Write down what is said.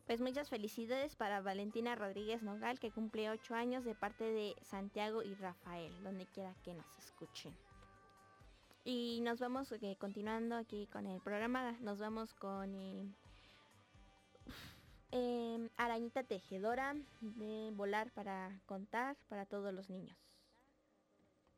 Pues muchas felicidades para Valentina Rodríguez Nogal, que cumple 8 años, de parte de Santiago y Rafael, donde quiera que nos escuchen. Y nos vamos continuando aquí con el programa, nos vamos con Arañita Tejedora, de Volar para Contar para todos los niños.